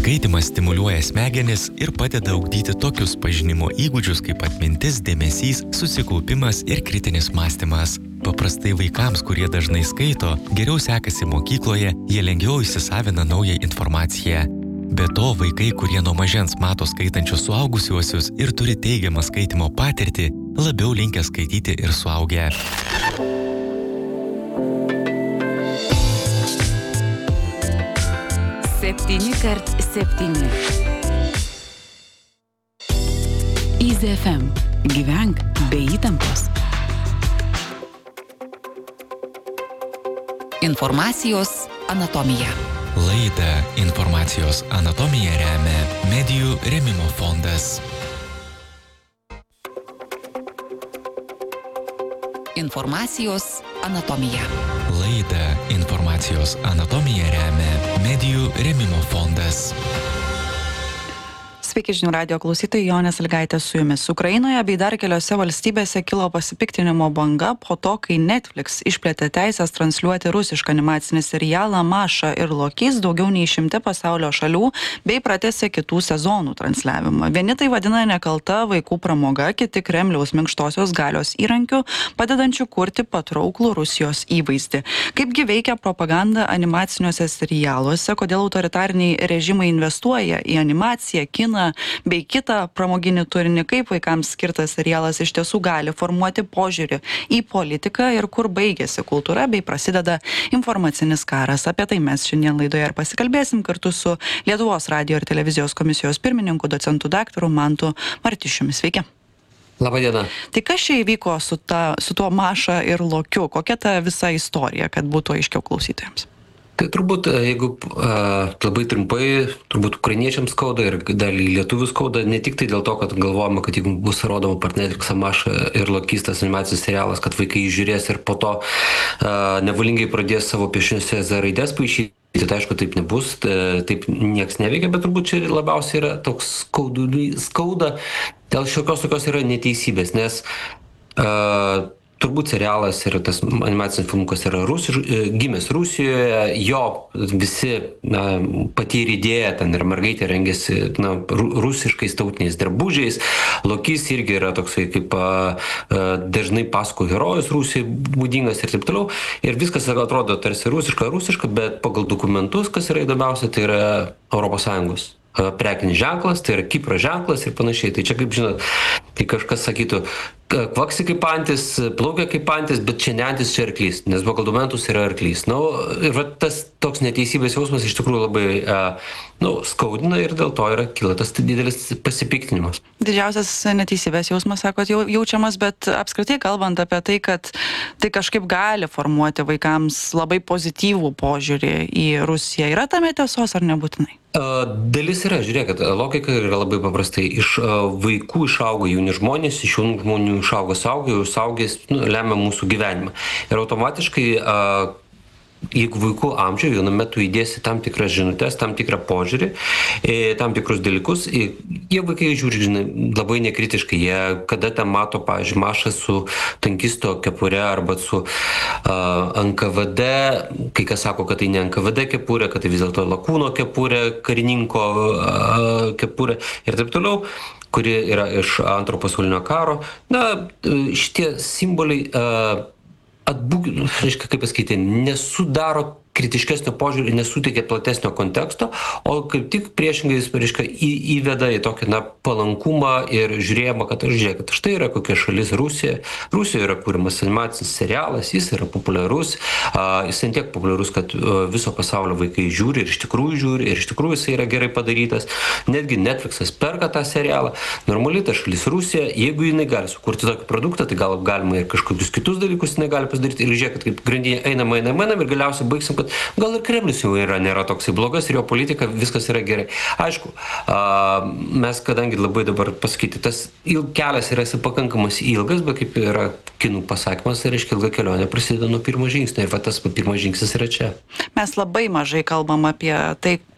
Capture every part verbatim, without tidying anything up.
Skaitimas stimuliuoja smegenis ir padeda ugdyti tokius pažinimo įgūdžius kaip atmintis, dėmesys, susikaupimas ir kritinis mąstymas. Paprastai vaikams, kurie dažnai skaito, geriau sekasi mokykloje, jie lengviau įsisavina naują informaciją. Be to, vaikai, kurie nuo mažens mato skaitančius suaugusiuosius ir turi teigiamą skaitimo patirtį, labiau linkę skaityti ir suaugę. Septyni kart septyni. Easy F M. Gyvenk be įtampos. Informacijos anatomija. Laidą Informacijos anatomija remia Medijų rėmimo fondas. Informacijos anatomija. Laidą Informacijos anatomija remia Medijų rėmimo fondas. Sveiki žinių radijo klausytojai, Jonė Sąlygaitė su jumis. Ukrainoje bei dar keliose valstybėse kilo pasipiktinimo banga po to, kai Netflix išplėtė teisės transliuoti rusišką animacinį serialą Maša ir Lokys daugiau nei šimte pasaulio šalių bei pratęsė kitų sezonų transliavimą. Vieni tai vadina nekalta vaikų pramoga, kiti Kremliaus minkštosios galios įrankiu, padedančių kurti patrauklų Rusijos įvaizdį. Kaipgi veikia propaganda animaciniuose serialuose, kodėl autoritariniai režimai investuoja į animaciją, kiną bei kitą pramoginį turinį, kaip vaikams skirtas serialas iš tiesų gali formuoti požiūrį į politiką ir kur baigėsi kultūra bei prasideda informacinis karas. Apie tai mes šiandien laidoje ir pasikalbėsim kartu su Lietuvos radijo ir televizijos komisijos pirmininku, docentu daktaru Mantu Martišiumi. Sveiki. Labadiena. Tai kas čia įvyko su, ta, su tuo Maša ir Lokiu? Kokia ta visa istorija, kad būtų aiškiau klausytojams? Tai turbūt, jeigu a, labai trumpai, turbūt ukrainiečiams skauda ir dalį lietuvių skauda, ne tik tai dėl to, kad galvojama, kad jeigu bus rodoma per Netflixą Maša ir Lokys tas animacijos serialas, kad vaikai žiūrės ir po to a, nevalingai pradės savo piešiniuose Z raidės paišyti. Tai aišku, taip nebus, taip nieks neveikia, bet turbūt čia labiausiai yra toks skaudulį, skauda, dėl šiokios tokios yra neteisybės, nes a, turbūt serialas ir tas animacinis filmukas yra rusiš, gimęs Rusijoje, jo visi na, patyrė idėją, ten ir mergaitė rengėsi na, rusiškais tautiniais drabužiais, Lokys irgi yra toksai kaip a, a, dažnai pasakų herojus Rusijai būdingas ir taip toliau, ir viskas atrodo tarsi rusiška, rusiška, bet pagal dokumentus, kas yra įdomiausia, tai yra Europos Sąjungos prekinis ženklas, tai yra Kipro ženklas ir panašiai. Tai čia, kaip žinot, tai kažkas sakytų, kvaksi kaip antis, plaukia kaip antis, bet čia ne antis, čia arklys, nes pagal dokumentus yra arklys. Nu, ir va, tas toks neteisybės jausmas iš tikrųjų labai nu, skaudina ir dėl to yra kyla tas didelis pasipiktinimas. Didžiausias neteisybės jausmas, sakot, jau jaučiamas, bet apskritai kalbant apie tai, kad tai kažkaip gali formuoti vaikams labai pozityvų požiūrį į Rusiją. Yra tame tiesos ar nebūtinai? Dalis yra, žiūrėkit, logika yra labai paprastai. Iš vaikų išauga jauni žmonės, iš jaunų žmonių išauga suaugę, ir suaugęs nu, lemia mūsų gyvenimą. Ir automatiškai, jeigu vaikų amžiuje vienu metu įdėsi tam tikras žinutės, tam tikrą požiūrį, tam tikrus dalykus, jie vaikai žiūri žinai, labai nekritiškai. Jie kada ten mato, pavyzdžiui, Mašą su tankisto kepure arba su uh, N K V D, kai kas sako, kad tai ne N K V D kepurė, kad tai vis dėlto lakūno kepurė, karininko uh, kepurė ir taip toliau, kuri yra iš antro pasaulinio karo. Na, šitie simboliai uh, atbūk, reiškia, kaip pasakyti, nesudaro kritiškesnio požiūrį, nesuteikia platesnio konteksto, o kaip tik priešingai jis, reiškia, į, įveda į tokį na, palankumą ir žiūrėjimą, kad aš žiūrėk, kad štai yra kokia šalis Rusija. Rusijoje yra kūrimas animacinis serialas, jis yra populiarus, a, jis ant tiek populiarus, kad a, viso pasaulio vaikai žiūri ir iš tikrųjų žiūri ir iš tikrųjų jis yra gerai padarytas. Netgi Netflixas perka tą serialą. Normaliai ta šalis Rusija, jeigu jinai gali sukurti tokį produktą, tai gal galima ir kažkokius kitus dalykus jinai gali pasidaryti ir žiūrėk, kaip grandinė einama, einama, einama ir galiausiai baigsim, kad gal ir Kremlius jau yra, nėra toksai blogas ir jo politika, viskas yra gerai. Aišku, a, mes kadangi labai dabar pasakyti, tas il, kelias yra pakankamas ilgas, bet kaip yra kinų pasakymas, tai reiškia ilga kelionė prasideda nuo pirmo žingsnio ir va tas pirmas žingsnis yra čia. Mes labai mažai kalbam apie tai,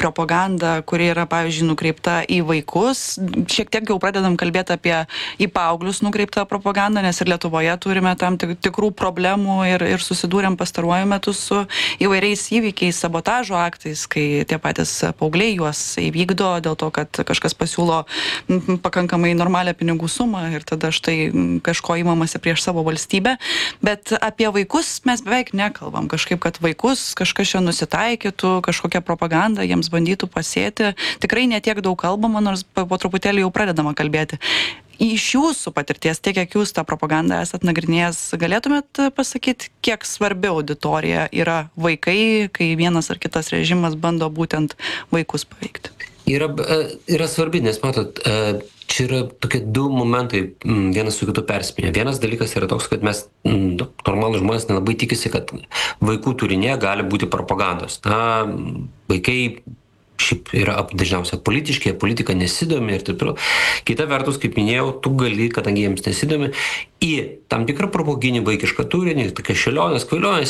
propaganda, kuri yra, pavyzdžiui, nukreipta į vaikus. Šiek tiek jau pradedam kalbėti apie į paauglius nukreiptą propagandą, nes ir Lietuvoje turime tam tikrų problemų ir, ir susidūrėm pastaruoju metu su įvairiais įvykiais, sabotažo aktais, kai tie patys paaugliai juos įvykdo dėl to, kad kažkas pasiūlo pakankamai normalią pinigų sumą ir tada štai kažko įmamasi prieš savo valstybę. Bet apie vaikus mes beveik nekalbam. Kažkaip, kad vaikus kažkas čia nusitaikytų, kažkokią propagandą jiems bandytų pasėti. Tikrai netiek daug kalbama, nors po, po truputėlį jau pradedama kalbėti. Iš jūsų patirties, tiek kiek jūs tą propagandą esat nagrinėjęs, galėtumėt pasakyti, kiek svarbi auditorija yra vaikai, kai vienas ar kitas režimas bando būtent vaikus paveikti? Yra, yra svarbi, nes matot, čia yra tokie du momentai, vienas su kitu perspinė. Vienas dalykas yra toks, kad mes, normalūs žmonės, nelabai tikisi, kad vaikų turinė gali būti propagandos. Na, vaikai šiaip yra dažniausiai politiški, politika nesidomi ir taip toliau. Kita vertus, kaip minėjau, tu gali, kadangi jiems nesidomi, į tam tikrą propoginį vaikišką turinį, tokia šėlionės, kvailionės,